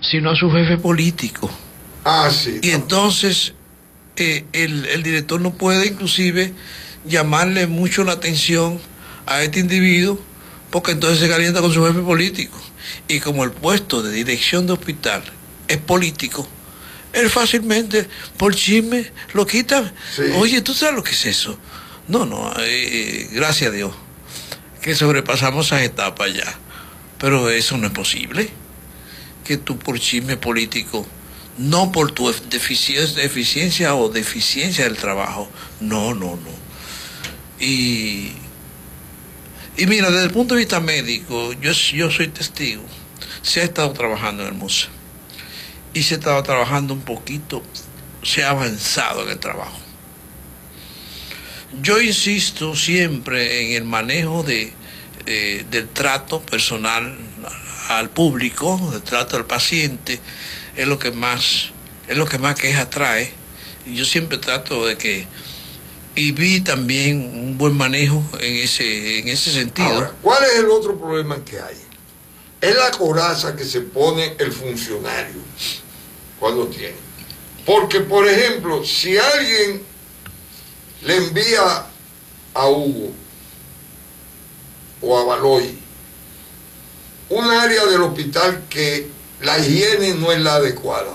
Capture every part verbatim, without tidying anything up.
sino a su jefe político. Ah, sí. Y entonces eh, el, el director no puede inclusive llamarle mucho la atención a este individuo, porque entonces se calienta con su jefe político. Y como el puesto de dirección de hospital es político, él fácilmente, por chisme, lo quita. Sí. Oye, ¿tú sabes lo que es eso? No, no, eh, gracias a Dios, que sobrepasamos esas etapas ya. Pero eso no es posible, que tú por chisme político, no por tu deficiencia, deficiencia o deficiencia del trabajo, no, no, no. Y, y mira, desde el punto de vista médico, yo, yo soy testigo, se ha estado trabajando en el museo, y se estaba trabajando un poquito, se ha avanzado en el trabajo. Yo insisto siempre en el manejo de, eh, del trato personal al público, del trato al paciente, es lo que más, es lo que más queja trae. Y yo siempre trato de que, y vi también un buen manejo en ese, en ese sentido. Ahora, ¿cuál es el otro problema que hay? Es la coraza que se pone el funcionario cuando tiene. Porque, por ejemplo, si alguien le envía a Hugo o a Baloy un área del hospital que la higiene no es la adecuada,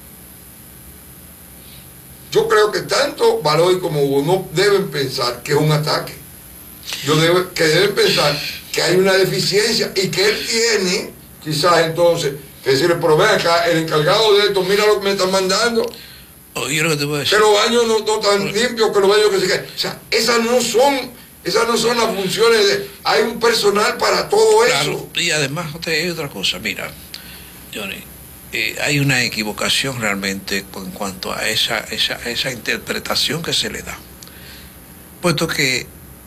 yo creo que tanto Baloy como Hugo no deben pensar que es un ataque. Yo debe, que deben pensar que hay una deficiencia y que él tiene, quizás entonces, que decirle, pero ven acá, el encargado de esto, mira lo que me están mandando. Oh, yo lo que te voy a decir. Que los baños no están tan limpios, que los baños que se caen. O sea, esas no son, esas no son las funciones de... Hay un personal para todo claro, eso. Y además, hay otra cosa, mira, Johnny, eh, hay una equivocación realmente en cuanto a esa, esa, esa interpretación que se le da. Puesto que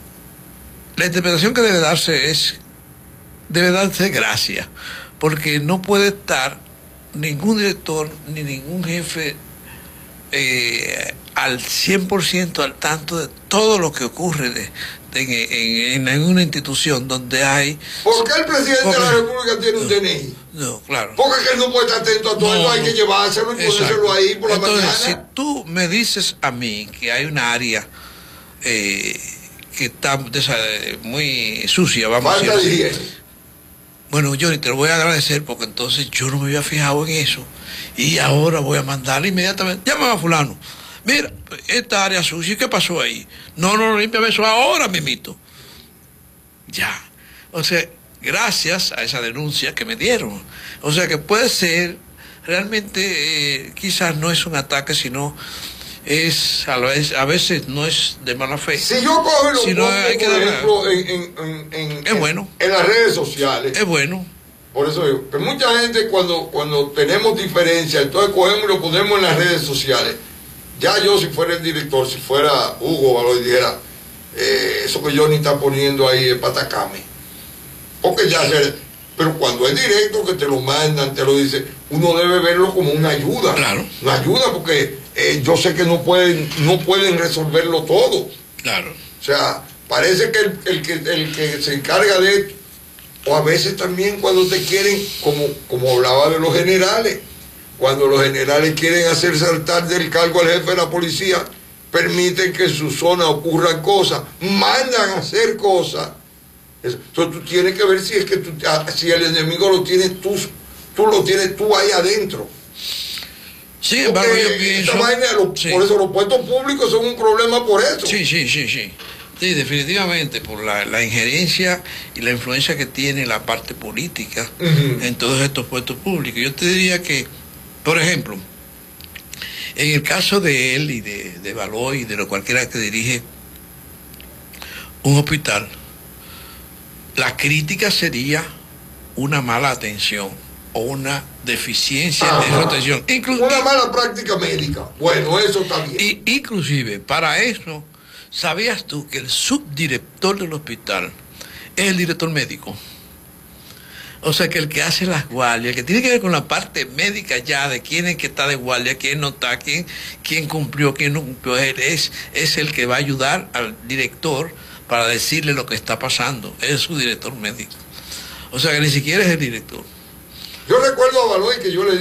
la interpretación que debe darse es, debe darse gracia, porque no puede estar ningún director ni ningún jefe eh, al cien por ciento al tanto de todo lo que ocurre de, de, en, en una institución donde hay... ¿Por qué el presidente porque, de la República tiene un no, D N I? No, claro. Porque él no puede estar atento a todo, no, hay que llevárselo y ponérselo ahí por la Entonces, mañana. Si tú me dices a mí que hay una área eh, que está muy sucia, vamos Falta a decir... de higiene. Bueno, Johnny, te lo voy a agradecer porque entonces yo no me había fijado en eso. Y ahora voy a mandarle inmediatamente. Llámame a fulano. Mira, esta área sucia, ¿qué pasó ahí? No, no, límpiame eso ahora, mimito. Ya. O sea, gracias a esa denuncia que me dieron. O sea que puede ser, realmente eh, quizás no es un ataque, sino es a, vez, a veces no es de mala fe. Si yo cojo y lo sino pongo, hay que por dar, ejemplo, en, en, en, en, es bueno. en las redes sociales. Es bueno. Por eso digo, que mucha gente cuando, cuando tenemos diferencias, entonces cogemos y lo ponemos en las redes sociales. Ya yo, si fuera el director, si fuera Hugo Baloy, dijera, eh, eso que Johnny está poniendo ahí es patacame. Porque ya se... Pero cuando es directo, que te lo mandan, te lo dicen, uno debe verlo como una ayuda. Claro. Una ayuda porque eh, yo sé que no pueden, no pueden resolverlo todo. Claro. O sea, parece que el, el, que el que se encarga de esto, o a veces también cuando te quieren, como, como hablaba de los generales, cuando los generales quieren hacer saltar del cargo al jefe de la policía, permiten que en su zona ocurran cosas, mandan a hacer cosas. Entonces tú tienes que ver si es que tú, si el enemigo lo tienes tú, tú lo tienes tú ahí adentro. Sí, embargo, yo pienso... Vaina, lo, sí. Por eso los puestos públicos son un problema por eso. Sí, sí, sí, sí. Sí, definitivamente, por la, la injerencia y la influencia que tiene la parte política uh-huh. en todos estos puestos públicos. Yo te diría que, por ejemplo, en el caso de él y de, de Baloy y de lo cualquiera que dirige un hospital, la crítica sería una mala atención o una deficiencia Ajá. de esa atención. Inclu una mala práctica médica. Bueno, eso también. Y, inclusive, para eso, ¿sabías tú que el subdirector del hospital es el director médico? O sea, que el que hace las guardias, que tiene que ver con la parte médica ya, de quién es que está de guardia, quién no está, quién, quién cumplió, quién no cumplió, él es, es el que va a ayudar al director para decirle lo que está pasando. Es su director médico. O sea, que ni siquiera es el director. Yo recuerdo a Baloy que yo le